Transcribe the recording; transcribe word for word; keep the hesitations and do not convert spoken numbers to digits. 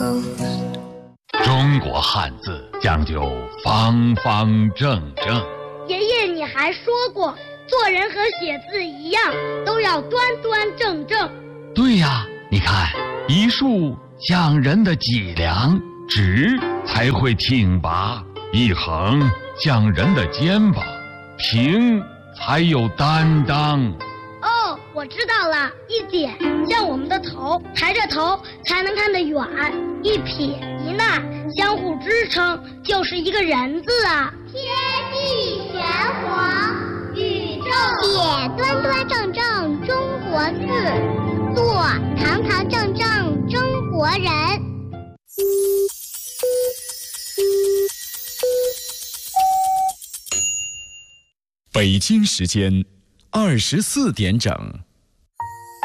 中国汉字讲究方方正正。 爷爷，你还说过，做人和写字一样，都要端端正正。 对呀，你看，一竖讲人的脊梁，直才会挺拔；一横讲人的肩膀，平才有担当。 哦，我知道了，一点像我们的头，抬着头才能看得远；一撇一捺相互支撑，就是一个人字啊。 天地玄黄，宇宙写端端正正中国字，做堂堂正正中国人。 北京时间二十四点整。